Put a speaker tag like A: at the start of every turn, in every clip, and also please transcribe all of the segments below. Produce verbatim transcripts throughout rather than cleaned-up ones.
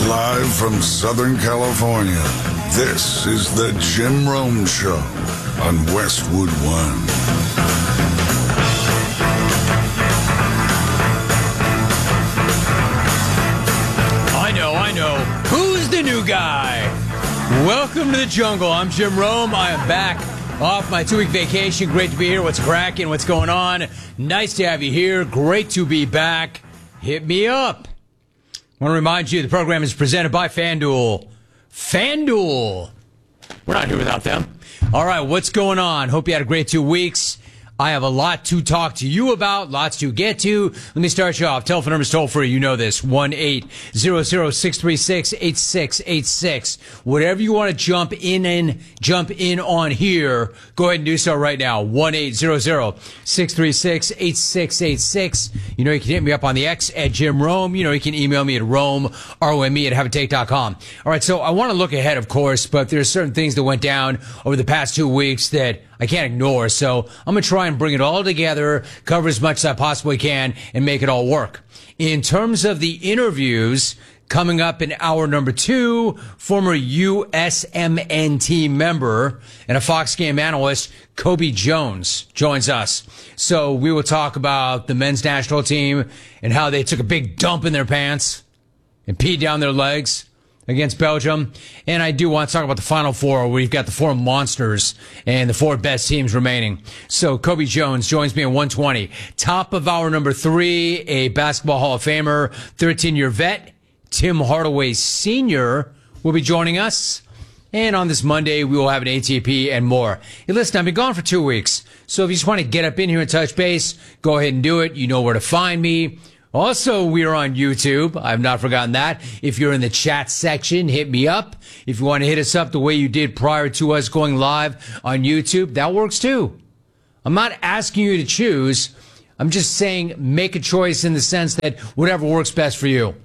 A: Live from Southern California, this is the Jim Rome Show on Westwood One.
B: I know, I know. Who's the new guy? Welcome to the jungle. I'm Jim Rome. I am back off my two-week vacation. Great to be here. What's cracking? What's going on? Nice to have you here. Great to be back. Hit me up. I want to remind you the program is presented by FanDuel. FanDuel. We're not here without them. All right, what's going on? Hope you had a great two weeks. I have a lot to talk to you about, lots to get to. Let me start you off. Telephone number's toll free. You know this. one eight hundred, six three six, eight six eight six. Whatever you want to jump in and jump in on here, go ahead and do so right now. one eight hundred, six three six, eight six eight six. You know, you can hit me up on the X at Jim Rome. You know, you can email me at Rome, R O M E, at have a take dot com. All right, so I want to look ahead, of course, but there's certain things that went down over the past two weeks that I can't ignore, so I'm going to try and bring it all together, cover as much as I possibly can, and make it all work. In terms of the interviews, coming up in hour number two, former U S M N T member and a Fox game analyst, Kobe Jones, joins us. So we will talk about the men's national team and how they took a big dump in their pants and peed down their legs against Belgium. And I do want to talk about the Final Four, where we've got the four monsters and the four best teams remaining. So Kobe Jones joins me at one twenty. Top of hour number three, a Basketball Hall of Famer, thirteen-year vet, Tim Hardaway Senior will be joining us. And on this Monday, we will have an A T P and more. Hey, listen, I've been gone for two weeks. So if you just want to get up in here and touch base, go ahead and do it. You know where to find me. Also, we are on YouTube. I've not forgotten that. If you're in the chat section, hit me up. If you want to hit us up the way you did prior to us going live on YouTube, that works too. I'm not asking you to choose. I'm just saying make a choice in the sense that whatever works best for you.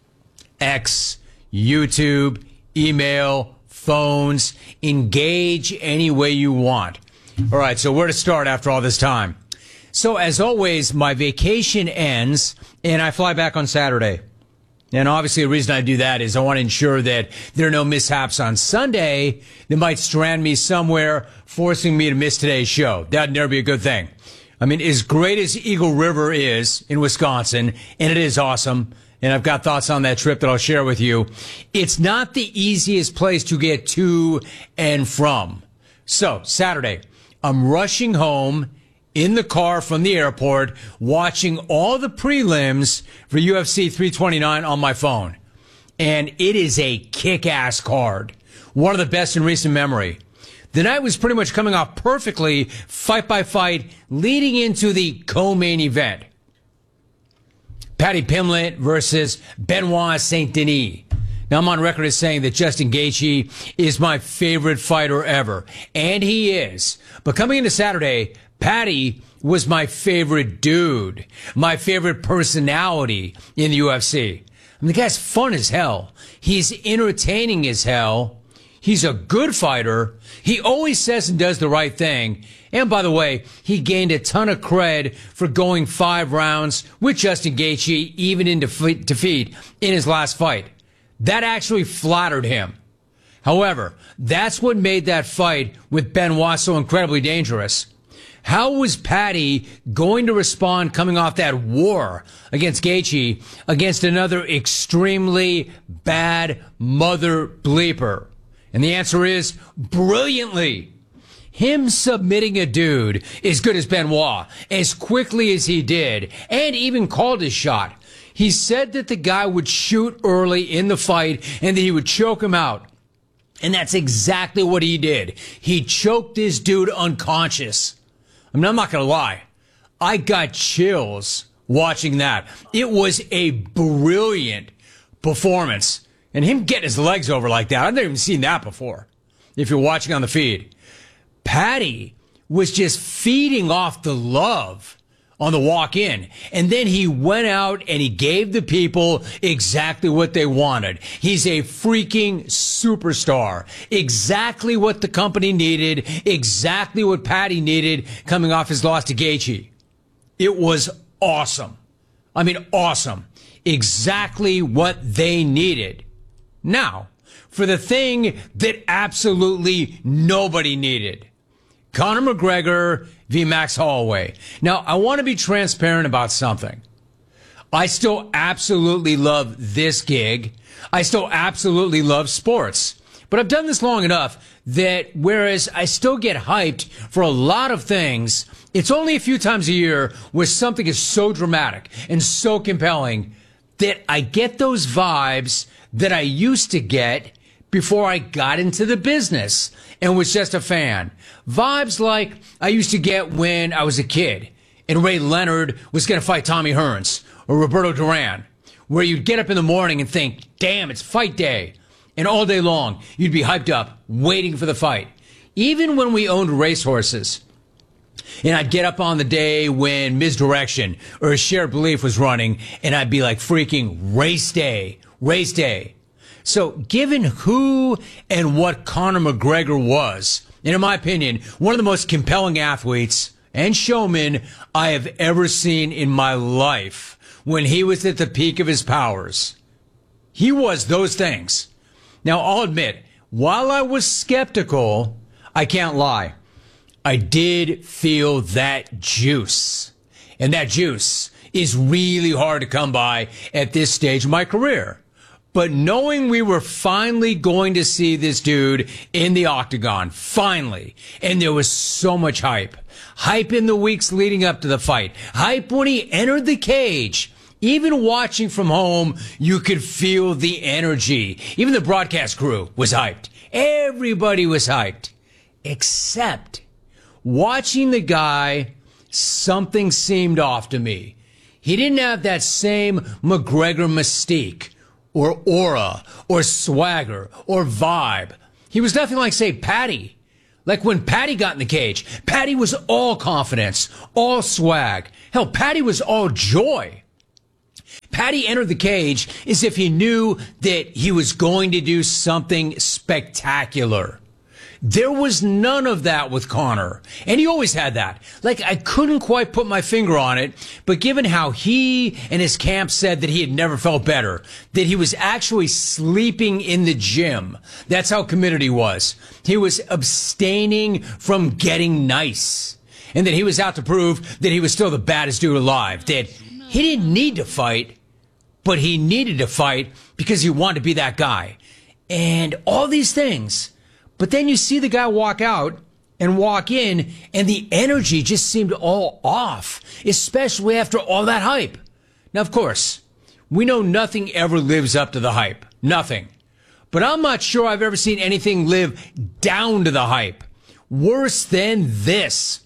B: X, YouTube, email, phones, engage any way you want. All right, so where to start after all this time? So, as always, my vacation ends, and I fly back on Saturday. And obviously, the reason I do that is I want to ensure that there are no mishaps on Sunday that might strand me somewhere, forcing me to miss today's show. That'd never be a good thing. I mean, as great as Eagle River is in Wisconsin, and it is awesome, and I've got thoughts on that trip that I'll share with you, it's not the easiest place to get to and from. So, Saturday, I'm rushing home in the car from the airport, watching all the prelims for U F C three twenty-nine on my phone. And it is a kick-ass card. One of the best in recent memory. The night was pretty much coming off perfectly, fight by fight, leading into the co-main event. Paddy Pimblett versus Benoit Saint Denis. Now, I'm on record as saying that Justin Gaethje is my favorite fighter ever. And he is. But coming into Saturday, Paddy was my favorite dude, my favorite personality in the U F C. I mean, the guy's fun as hell. He's entertaining as hell. He's a good fighter. He always says and does the right thing. And by the way, he gained a ton of cred for going five rounds with Justin Gaethje, even in defeat, defeat in his last fight. That actually flattered him. However, that's what made that fight with Benoit so incredibly dangerous. How was Paddy going to respond coming off that war against Gaethje against another extremely bad mother bleeper? And the answer is brilliantly. Him submitting a dude as good as Benoit as quickly as he did, and even called his shot. He said that the guy would shoot early in the fight and that he would choke him out. And that's exactly what he did. He choked this dude unconscious. I mean, I'm not going to lie. I got chills watching that. It was a brilliant performance. And him getting his legs over like that, I've never even seen that before, if you're watching on the feed. Paddy was just feeding off the love on the walk-in. And then he went out and he gave the people exactly what they wanted. He's a freaking superstar. Exactly what the company needed. Exactly what Paddy needed coming off his loss to Gaethje. It was awesome. I mean, awesome. Exactly what they needed. Now, for the thing that absolutely nobody needed. Conor McGregor v. Max Holloway. Now, I want to be transparent about something. I still absolutely love this gig. I still absolutely love sports. But I've done this long enough that whereas I still get hyped for a lot of things, it's only a few times a year where something is so dramatic and so compelling that I get those vibes that I used to get before I got into the business and was just a fan. Vibes like I used to get when I was a kid and Ray Leonard was going to fight Tommy Hearns or Roberto Duran, where you'd get up in the morning and think, damn, it's fight day. And all day long, you'd be hyped up, waiting for the fight. Even when we owned racehorses, and I'd get up on the day when Misdirection or Shared Belief was running, and I'd be like freaking race day, race day. So given who and what Conor McGregor was, and in my opinion, one of the most compelling athletes and showmen I have ever seen in my life when he was at the peak of his powers, he was those things. Now, I'll admit, while I was skeptical, I can't lie, I did feel that juice. And that juice is really hard to come by at this stage of my career. But knowing we were finally going to see this dude in the octagon, finally, and there was so much hype. Hype in the weeks leading up to the fight. Hype when he entered the cage. Even watching from home, you could feel the energy. Even the broadcast crew was hyped. Everybody was hyped. Except watching the guy, something seemed off to me. He didn't have that same McGregor mystique or aura or swagger or vibe. He was nothing like, say, Patty. Like when Patty got in the cage, Patty was all confidence, all swag. Hell, Patty was all joy. Patty entered the cage as if he knew that he was going to do something spectacular. There was none of that with Conor, and he always had that. Like, I couldn't quite put my finger on it, but given how he and his camp said that he had never felt better, that he was actually sleeping in the gym, that's how committed he was. He was abstaining from getting nice, and that he was out to prove that he was still the baddest dude alive, that he didn't need to fight, but he needed to fight because he wanted to be that guy. And all these things. But then you see the guy walk out and walk in, and the energy just seemed all off, especially after all that hype. Now, of course, we know nothing ever lives up to the hype. Nothing. But I'm not sure I've ever seen anything live down to the hype. Worse than this.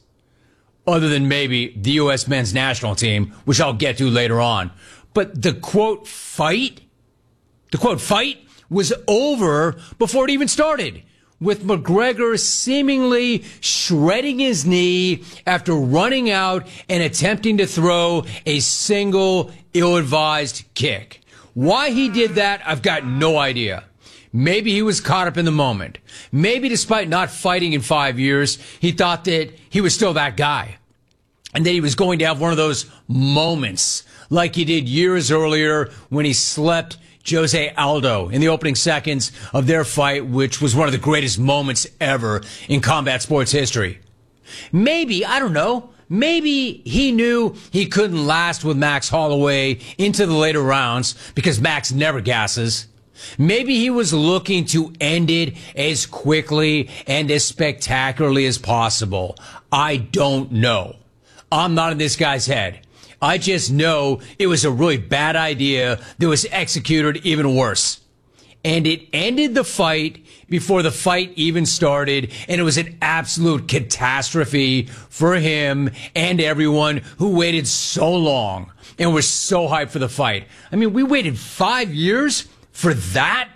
B: Other than maybe the U S men's national team, which I'll get to later on. But the quote fight, the quote fight was over before it even started, with McGregor seemingly shredding his knee after running out and attempting to throw a single ill-advised kick. Why he did that, I've got no idea. Maybe he was caught up in the moment. Maybe despite not fighting in five years, he thought that he was still that guy. And that he was going to have one of those moments like he did years earlier when he slept Jose Aldo in the opening seconds of their fight, which was one of the greatest moments ever in combat sports history. Maybe, I don't know, maybe he knew he couldn't last with Max Holloway into the later rounds because Max never gasses. Maybe he was looking to end it as quickly and as spectacularly as possible. I don't know. I'm not in this guy's head. I just know it was a really bad idea that was executed even worse. And it ended the fight before the fight even started, and it was an absolute catastrophe for him and everyone who waited so long and were so hyped for the fight. I mean, we waited five years for that?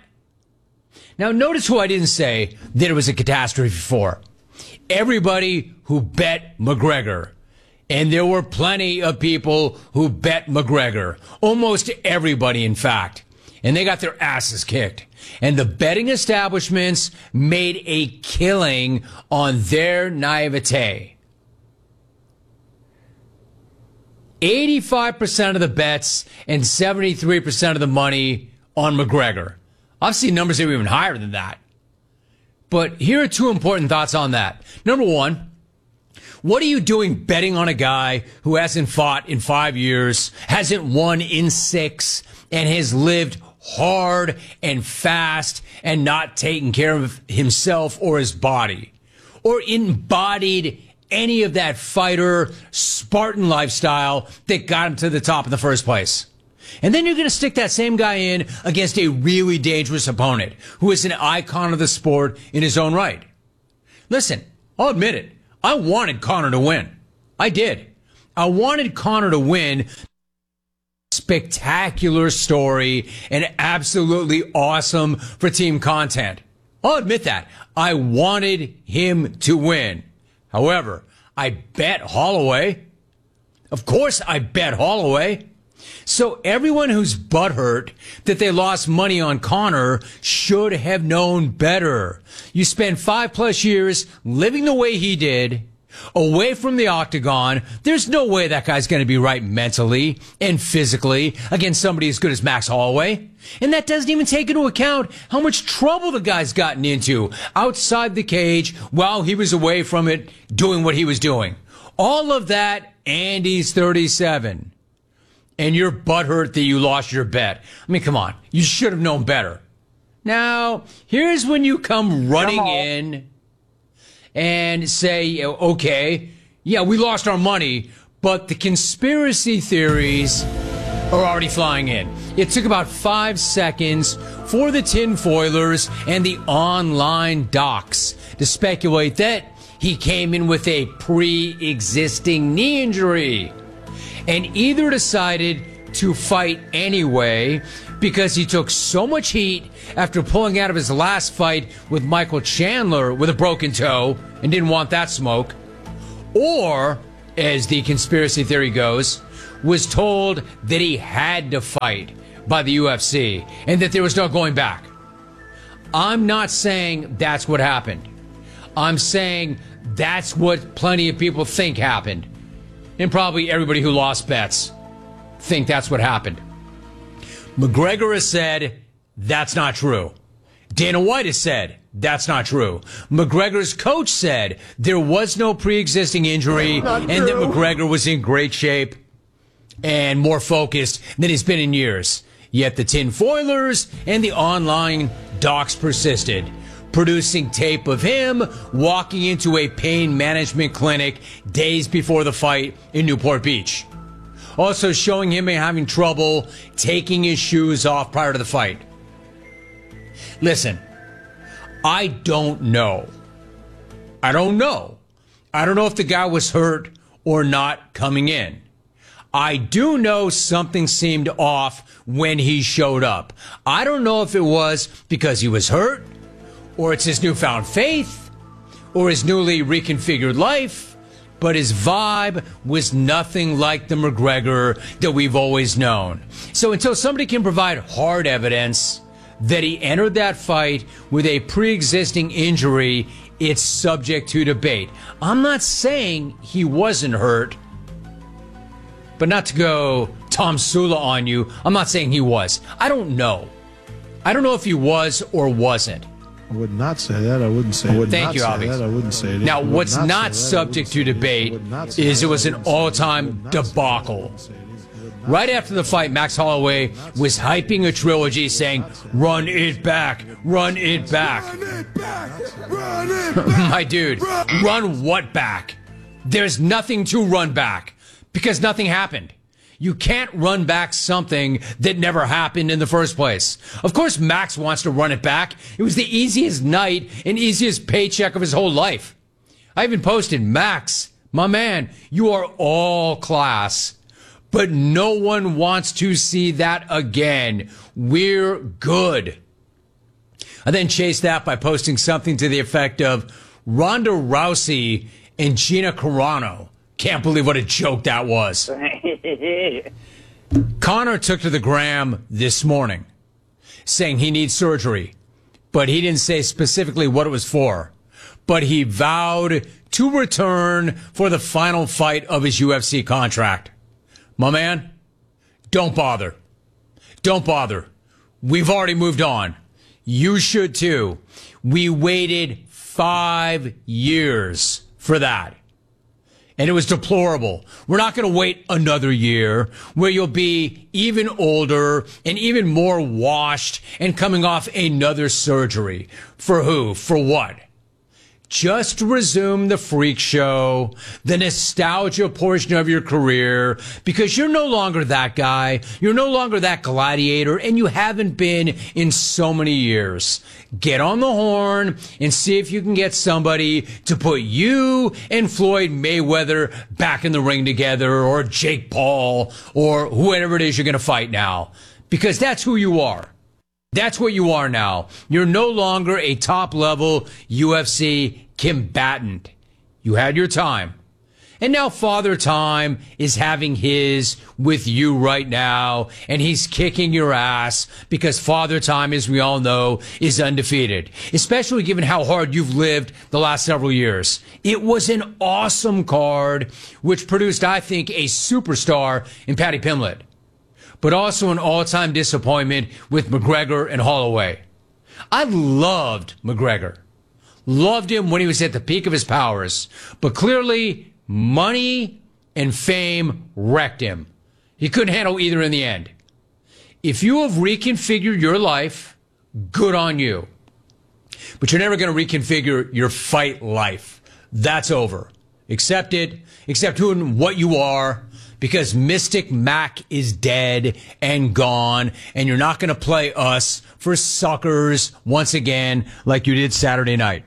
B: Now, notice who I didn't say that it was a catastrophe for. Everybody who bet McGregor. And there were plenty of people who bet McGregor. Almost everybody, in fact. And they got their asses kicked. And the betting establishments made a killing on their naivete. eighty-five percent of the bets and seventy-three percent of the money on McGregor. I've seen numbers that are even higher than that. But here are two important thoughts on that. Number one, what are you doing betting on a guy who hasn't fought in five years, hasn't won in six, and has lived hard and fast and not taken care of himself or his body, or embodied any of that fighter Spartan lifestyle that got him to the top in the first place? And then you're going to stick that same guy in against a really dangerous opponent who is an icon of the sport in his own right. Listen, I'll admit it. I wanted Conor to win. I did. I wanted Conor to win. Spectacular story and absolutely awesome for team content. I'll admit that. I wanted him to win. However, I bet Holloway. Of course I bet Holloway. So everyone who's butthurt that they lost money on Conor should have known better. You spend five plus years living the way he did, away from the octagon. There's no way that guy's going to be right mentally and physically against somebody as good as Max Holloway. And that doesn't even take into account how much trouble the guy's gotten into outside the cage while he was away from it doing what he was doing. All of that, and he's thirty-seven. And you're butthurt that you lost your bet. I mean, come on. You should have known better. Now, here's when you come running come in and say, okay, yeah, we lost our money, but the conspiracy theories are already flying in. It took about five seconds for the tinfoilers and the online docs to speculate that he came in with a pre-existing knee injury. And either decided to fight anyway because he took so much heat after pulling out of his last fight with Michael Chandler with a broken toe and didn't want that smoke, or, as the conspiracy theory goes, was told that he had to fight by the U F C and that there was no going back. I'm not saying that's what happened. I'm saying that's what plenty of people think happened. And probably everybody who lost bets think that's what happened. McGregor has said that's not true. Dana White has said that's not true. McGregor's coach said there was no pre-existing injury and that McGregor was in great shape and more focused than he's been in years. Yet the tinfoilers and the online docs persisted, producing tape of him walking into a pain management clinic days before the fight in Newport Beach. Also showing him having trouble taking his shoes off prior to the fight. Listen, I don't know. I don't know. I don't know if the guy was hurt or not coming in. I do know something seemed off when he showed up. I don't know if it was because he was hurt, or it's his newfound faith, or his newly reconfigured life, but his vibe was nothing like the McGregor that we've always known. So until somebody can provide hard evidence that he entered that fight with a pre-existing injury, it's subject to debate. I'm not saying he wasn't hurt, but not to go Tom Sula on you, I'm not saying he was. I don't know. I don't know if he was or wasn't.
C: I would not say that. I wouldn't say it.
B: Thank you, Avi.
C: I wouldn't say it.
B: Now, what's not subject to debate is it was an all-time debacle. Right after the fight, Max Holloway was hyping a trilogy saying, run it back, run it back.
A: Run it back, run it back.
B: My dude, run what back? There's nothing to run back because nothing happened. You can't run back something that never happened in the first place. Of course, Max wants to run it back. It was the easiest night and easiest paycheck of his whole life. I even posted, Max, my man, you are all class. But no one wants to see that again. We're good. I then chased that by posting something to the effect of Ronda Rousey and Gina Carano. Can't believe what a joke that was. Conor took to the gram this morning saying he needs surgery, but he didn't say specifically what it was for. But he vowed to return for the final fight of his U F C contract. My man, don't bother. Don't bother. We've already moved on. You should too. We waited five years for that. And it was deplorable. We're not going to wait another year where you'll be even older and even more washed and coming off another surgery. For who? For what? Just resume the freak show, the nostalgia portion of your career, because you're no longer that guy. You're no longer that gladiator, and you haven't been in so many years. Get on the horn and see if you can get somebody to put you and Floyd Mayweather back in the ring together, or Jake Paul, or whoever it is you're going to fight now, because that's who you are. That's what you are now. You're no longer a top-level U F C combatant. You had your time. And now Father Time is having his with you right now, and he's kicking your ass because Father Time, as we all know, is undefeated, especially given how hard you've lived the last several years. It was an awesome card, which produced, I think, a superstar in Paddy Pimblett, but also an all-time disappointment with McGregor and Holloway. I loved McGregor. Loved him when he was at the peak of his powers. But clearly, money and fame wrecked him. He couldn't handle either in the end. If you have reconfigured your life, good on you. But you're never going to reconfigure your fight life. That's over. Accept it. Accept who and what you are. Because Mystic Mac is dead and gone, and you're not going to play us for suckers once again like you did Saturday night.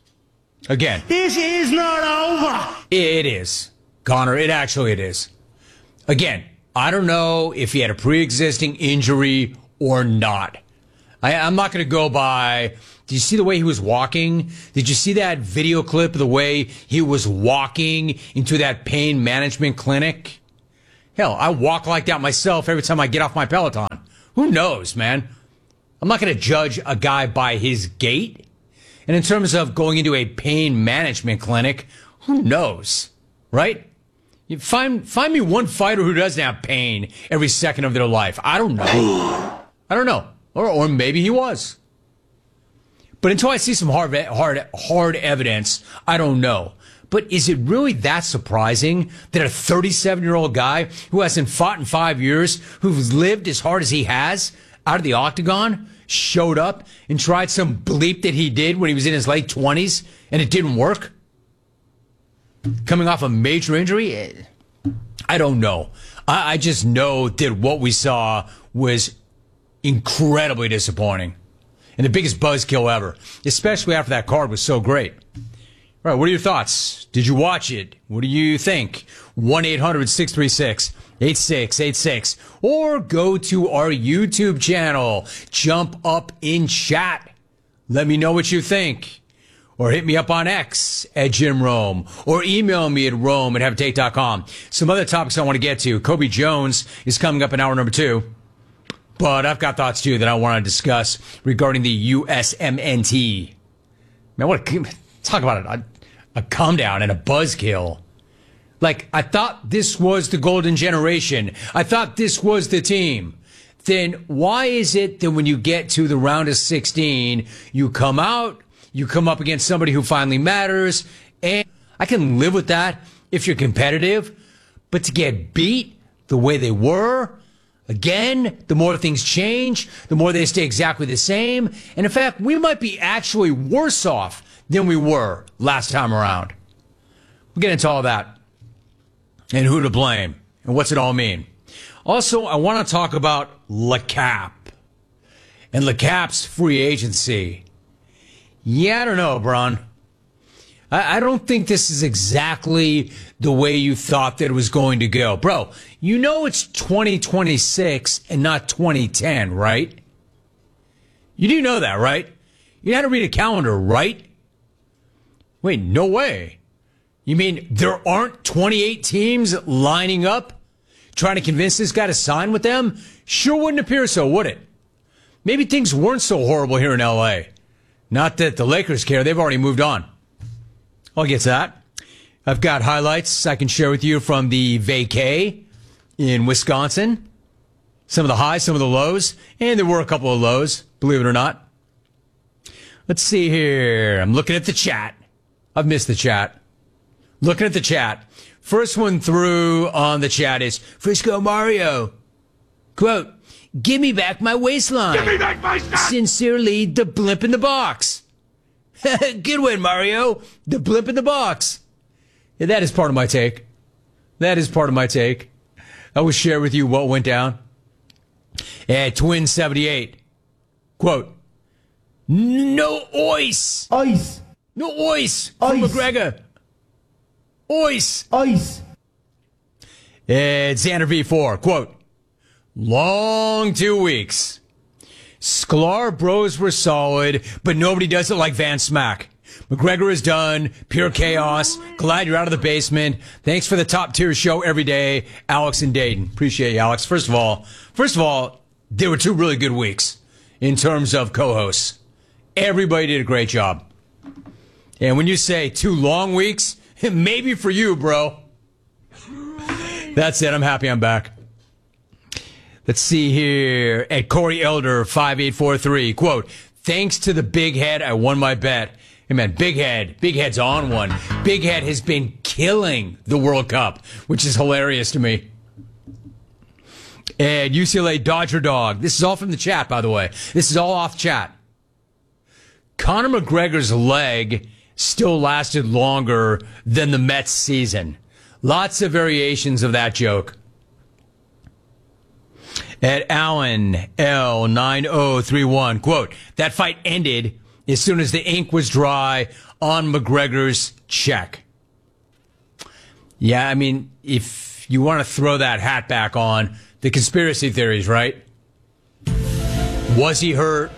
B: Again.
D: This is not over.
B: It is. Connor, it actually it is. Again, I don't know if he had a pre-existing injury or not. I, I'm not going to go by... Did you see the way he was walking? Did you see that video clip of the way he was walking into that pain management clinic? Hell, I walk like that myself every time I get off my Peloton. Who knows, man? I'm not going to judge a guy by his gait. And in terms of going into a pain management clinic, who knows, right? You find find me one fighter who doesn't have pain every second of their life. I don't know. I don't know. Or or maybe he was. But until I see some hard hard hard evidence, I don't know. But is it really that surprising that a thirty-seven-year-old guy who hasn't fought in five years, who's lived as hard as he has out of the octagon, showed up and tried some bleep that he did when he was in his late twenties and it didn't work? Coming off a major injury? I don't know. I, I just know that what we saw was incredibly disappointing and the biggest buzzkill ever, especially after that card was so great. All right, what are your thoughts? Did you watch it? What do you think? one eight hundred six three six eight six eight six. Or go to our YouTube channel. Jump up in chat. Let me know what you think. Or hit me up on X at Jim Rome. Or email me at Rome at have a take dot com. Some other topics I want to get to. Kobe Jones is coming up in hour number two. But I've got thoughts, too, that I want to discuss regarding the U S M N T. Man, what a... Talk about it. A, a calm down and a buzzkill. Like, I thought this was the golden generation. I thought this was the team. Then why is it that when you get to the round of sixteen, you come out, you come up against somebody who finally matters, and I can live with that if you're competitive, but to get beat the way they were, again, the more things change, the more they stay exactly the same, and in fact, we might be actually worse off than we were last time around. We'll get into all that and who to blame and what's it all mean. Also, I want to talk about Le Cap and Le Cap's free agency. Yeah, I don't know, Bron. I, I don't think this is exactly the way you thought that it was going to go. Bro, you know it's twenty twenty-six and not twenty ten, right? You do know that, right? You had to read a calendar, right? Wait, no way. You mean there aren't twenty-eight teams lining up trying to convince this guy to sign with them? Sure wouldn't appear so, would it? Maybe things weren't so horrible here in L A. Not that the Lakers care. They've already moved on. I'll get to that. I've got highlights I can share with you from the vacay in Wisconsin. Some of the highs, some of the lows. And there were a couple of lows, believe it or not. Let's see here. I'm looking at the chat. I've missed the chat. Looking at the chat. First one through on the chat is Frisco Mario. Quote, give me back my waistline.
D: Give me back my snot.
B: Sincerely, the blimp in the box. Good one, Mario. The blimp in the box. Yeah, that is part of my take. That is part of my take. I will share with you what went down. At Twin seventy-eight. Quote, no ois.
D: Ice.
B: No ois from
D: Ice.
B: McGregor. Ois.
D: Ice.
B: At Xander V four. Quote, long two weeks. Sklar bros were solid, but nobody does it like Van Smack. McGregor is done. Pure chaos. Glad you're out of the basement. Thanks for the top tier show every day, Alex and Dayton. Appreciate you, Alex. First of all, first of all, there were two really good weeks in terms of co-hosts. Everybody did a great job. And when you say two long weeks, maybe for you, bro. That's it. I'm happy I'm back. Let's see here. At Corey Elder, five eight four three. Quote, thanks to the big head, I won my bet. Hey, man, Big Head. Big Head's on one. Big Head has been killing the World Cup, which is hilarious to me. And U C L A Dodger Dog. This is all from the chat, by the way. This is all off chat. Conor McGregor's leg still lasted longer than the Mets season. Lots of variations of that joke. At Allen L nine oh three one, quote, that fight ended as soon as the ink was dry on McGregor's check. Yeah, I mean, if you want to throw that hat back on, the conspiracy theories, right? Was he hurt?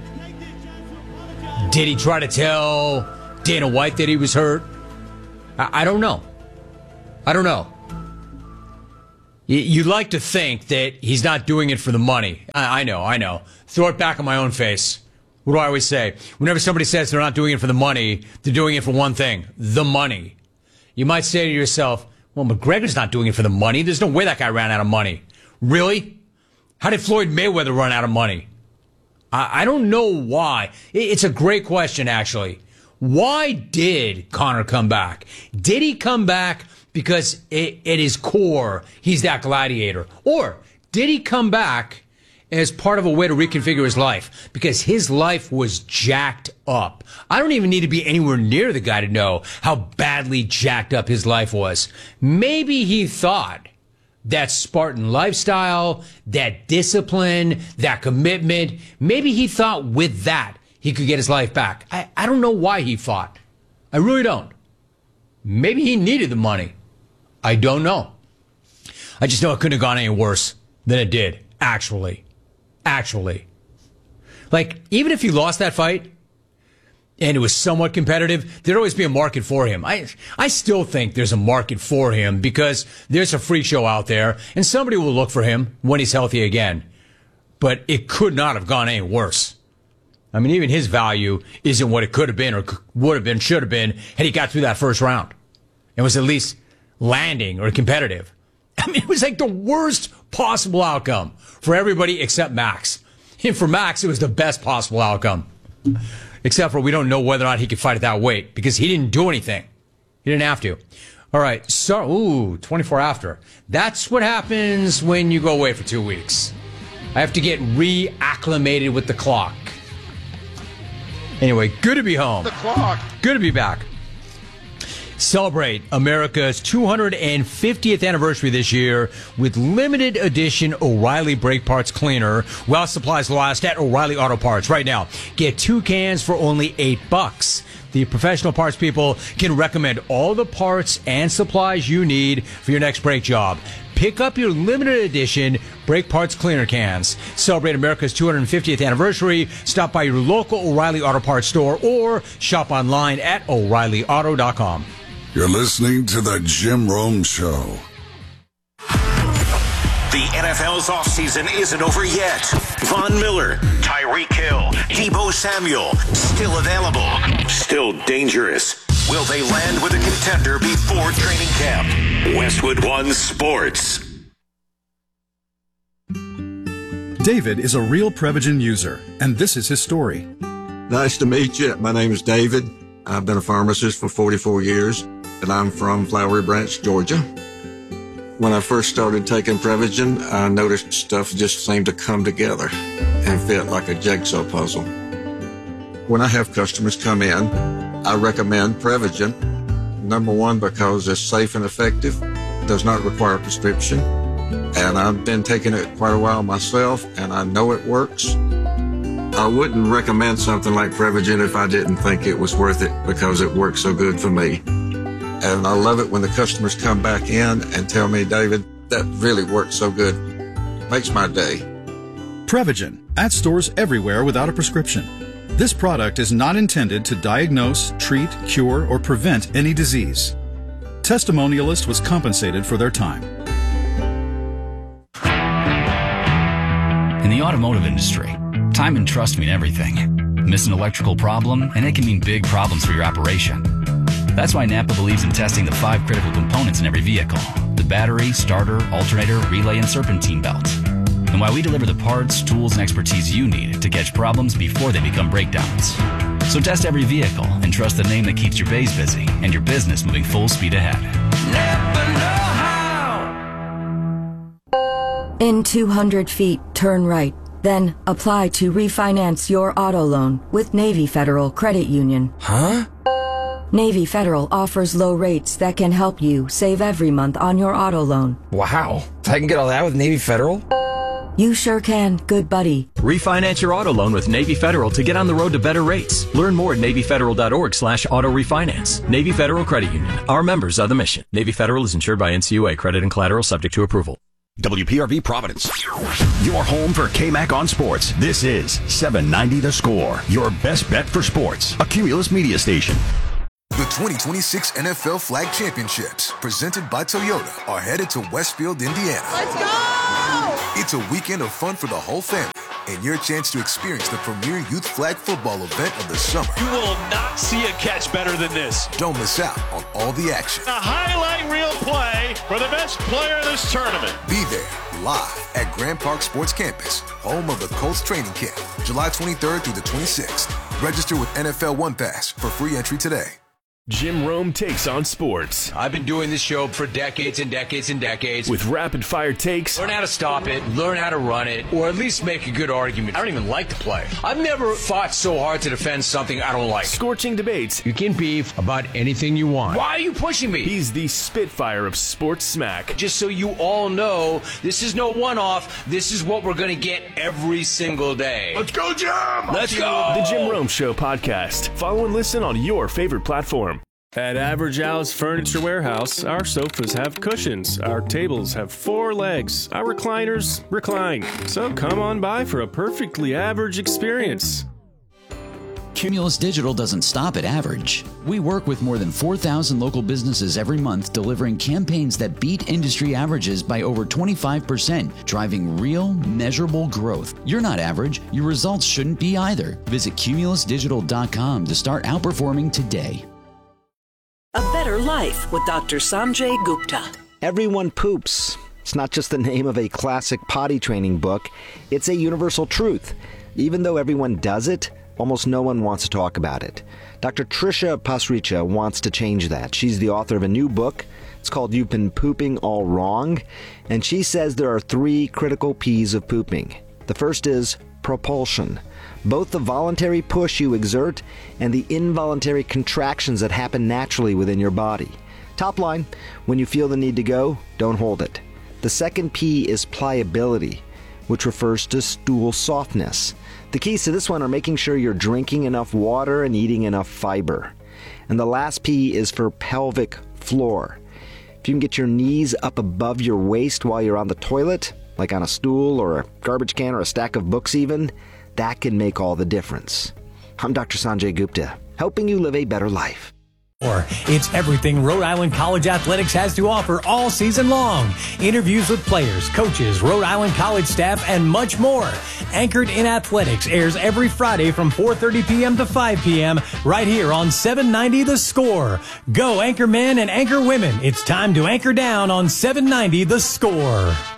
B: Did he try to tell Dana White that he was hurt? I, I don't know. I don't know. You, you'd like to think that he's not doing it for the money. I, I know, I know. Throw it back in my own face. What do I always say? Whenever somebody says they're not doing it for the money, they're doing it for one thing, the money. You might say to yourself, well, McGregor's not doing it for the money. There's no way that guy ran out of money. Really? How did Floyd Mayweather run out of money? I, I don't know why. It, it's a great question, actually. Why did Conor come back? Did he come back because it, at his core, he's that gladiator? Or did he come back as part of a way to reconfigure his life? Because his life was jacked up. I don't even need to be anywhere near the guy to know how badly jacked up his life was. Maybe he thought that Spartan lifestyle, that discipline, that commitment, maybe he thought with that he could get his life back. I, I don't know why he fought. I really don't. Maybe he needed the money. I don't know. I just know it couldn't have gone any worse than it did, actually. Actually. Like, even if he lost that fight and it was somewhat competitive, there'd always be a market for him. I I still think there's a market for him because there's a freak show out there and somebody will look for him when he's healthy again. But it could not have gone any worse. I mean, even his value isn't what it could have been or would have been, should have been had he got through that first round and was at least landing or competitive. I mean, it was like the worst possible outcome for everybody except Max. And for Max, it was the best possible outcome. Except for we don't know whether or not he could fight at that weight because he didn't do anything. He didn't have to. All right. So, ooh, twenty-four after. That's what happens when you go away for two weeks. I have to get reacclimated with the clock. Anyway, good to be home.
D: The clock.
B: Good to be back. Celebrate America's two hundred fiftieth anniversary this year with limited edition O'Reilly Brake Parts Cleaner while supplies last at O'Reilly Auto Parts. Right now, get two cans for only eight bucks. The professional parts people can recommend all the parts and supplies you need for your next brake job. Pick up your limited edition Brake Parts Cleaner cans. Celebrate America's two hundred fiftieth anniversary. Stop by your local O'Reilly Auto Parts store or shop online at O'Reilly Auto dot com.
A: You're listening to The Jim Rome Show.
E: The N F L's offseason isn't over yet. Von Miller, Tyreek Hill, Deebo Samuel, still available, still dangerous. Will they land with a contender before training camp? Westwood One Sports.
F: David is a real Prevagen user, and this is his story. Nice to meet you. My name is David. I've been a pharmacist for forty-four years, and I'm from Flowery Branch, Georgia. When I first started taking Prevagen, I noticed stuff just seemed to come together and fit like a jigsaw puzzle. When I have customers come in, I recommend Prevagen. Number one, because it's safe and effective, does not require a prescription, and I've been taking it quite a while myself, and I know it works. I wouldn't recommend something like Prevagen if I didn't think it was worth it because it works so good for me. And I love it when the customers come back in and tell me, David, that really works so good. Makes my day.
G: Prevagen, at stores everywhere without a prescription. This product is not intended to diagnose, treat, cure, or prevent any disease. Testimonialist was compensated for their time.
H: In the automotive industry, time and trust mean everything. Miss an electrical problem, and it can mean big problems for your operation. That's why Napa believes in testing the five critical components in every vehicle: the battery, starter, alternator, relay, and serpentine belt. And why we deliver the parts, tools, and expertise you need to catch problems before they become breakdowns. So test every vehicle and trust the name that keeps your bays busy and your business moving full speed ahead. Napa know-how!
I: In two hundred feet, turn right. Then apply to refinance your auto loan with Navy Federal Credit Union.
J: Huh?
I: Navy Federal offers low rates that can help you save every month on your auto loan.
J: Wow. I can get all that with Navy Federal?
I: You sure can, good buddy.
K: Refinance your auto loan with Navy Federal to get on the road to better rates. Learn more at NavyFederal.org slash auto refinance. Navy Federal Credit Union. Our members are the mission. Navy Federal is insured by N C U A. Credit and collateral subject to approval.
L: W P R V Providence, your home for K-Mac on sports. This is seven ninety The Score, your best bet for sports. A Cumulus media station.
M: The twenty twenty-six N F L Flag Championships, presented by Toyota, are headed to Westfield, Indiana.
N: Let's go!
M: It's a weekend of fun for the whole family, and your chance to experience the premier youth flag football event of the summer.
O: You will not see a catch better than this.
M: Don't miss out on all the action.
O: A highlight reel play for the best player in this tournament.
M: Be there, live at Grand Park Sports Campus, home of the Colts training camp, July twenty-third through the twenty-sixth. Register with N F L One Pass for free entry today.
P: Jim Rome takes on sports.
B: I've been doing this show for decades and decades and decades.
P: With rapid-fire takes.
B: Learn how to stop it, learn how to run it, or at least make a good argument. I don't even like the play. I've never fought so hard to defend something I don't like.
P: Scorching debates.
Q: You can beef about anything you want.
B: Why are you pushing me?
P: He's the Spitfire of sports smack.
B: Just so you all know, this is no one-off. This is what we're going to get every single day.
L: Let's go, Jim!
B: Let's go!
P: The Jim Rome Show podcast. Follow and listen on your favorite platform. At Average Al's Furniture Warehouse, our sofas have cushions, our tables have four legs, our recliners recline. So come on by for a perfectly average experience.
R: Cumulus Digital doesn't stop at average. We work with more than four thousand local businesses every month, delivering campaigns that beat industry averages by over twenty-five percent, driving real, measurable growth. You're not average. Your results shouldn't be either. Visit Cumulus Digital dot com to start outperforming today.
S: A Better Life with Doctor Sanjay Gupta.
T: Everyone poops. It's not just the name of a classic potty training book. It's a universal truth. Even though everyone does it, almost no one wants to talk about it. Doctor Trisha Pasricha wants to change that. She's the author of a new book. It's called You've Been Pooping All Wrong. And she says there are three critical P's of pooping. The first is propulsion. Both the voluntary push you exert and the involuntary contractions that happen naturally within your body. Top line, when you feel the need to go, don't hold it. The second P is pliability, which refers to stool softness. The keys to this one are making sure you're drinking enough water and eating enough fiber. And the last P is for pelvic floor. If you can get your knees up above your waist while you're on the toilet, like on a stool or a garbage can or a stack of books even, that can make all the difference. I'm Doctor Sanjay Gupta, helping you live a better life.
U: It's everything Rhode Island College Athletics has to offer all season long. Interviews with players, coaches, Rhode Island College staff, and much more. Anchored in Athletics airs every Friday from four thirty p.m. to five p.m. right here on seven ninety The Score. Go anchor men and anchor women. It's time to anchor down on seven ninety The Score.